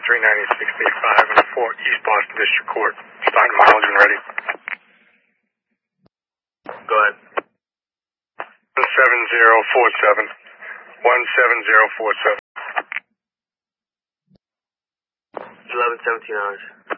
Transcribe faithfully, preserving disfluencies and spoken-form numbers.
three ninety-six eighty-five and four East Boston District Court. Starting mileage when ready. Go ahead. one seven zero four seven. one seven zero four seven. eleven seventeen hours.